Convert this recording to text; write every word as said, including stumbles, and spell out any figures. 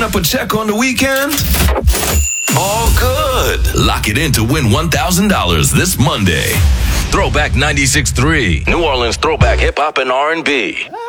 ran up a check on the weekend? All good. Lock it in to win one thousand dollars this Monday. Throwback ninety-six point three. New Orleans throwback hip-hop and R and B.